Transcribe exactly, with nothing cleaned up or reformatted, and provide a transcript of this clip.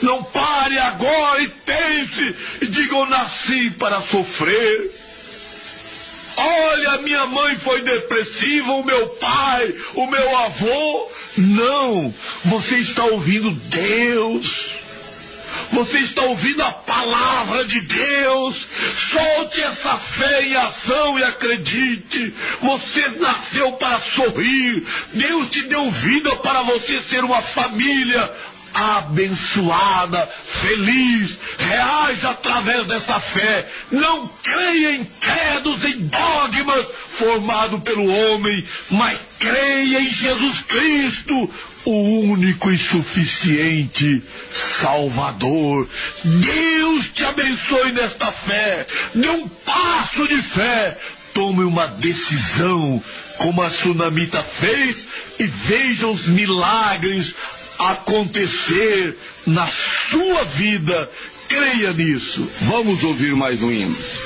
Não pare agora e pense e diga: eu nasci para sofrer. Olha, minha mãe foi depressiva, o meu pai, o meu avô. Não, você está ouvindo Deus. Você está ouvindo a palavra de Deus. Solte essa fé em ação e acredite. Você nasceu para sorrir. Deus te deu vida para você ser uma família abençoada, feliz. Reage através dessa fé. Não creia em credos, em dogmas formados pelo homem, mas creia em Jesus Cristo, o único e suficiente Salvador. Deus te abençoe nesta fé. Dê um passo de fé. Tome uma decisão, como a Sunamita fez, e veja os milagres acontecer na sua vida. Creia nisso. Vamos ouvir mais um hino.